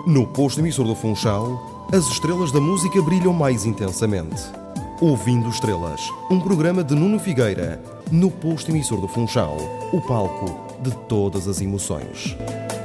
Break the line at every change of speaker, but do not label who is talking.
No posto emissor do Funchal, as estrelas da música brilham mais intensamente. Ouvindo Estrelas, um programa de Nuno Figueira, no posto emissor do Funchal, o palco de todas as emoções.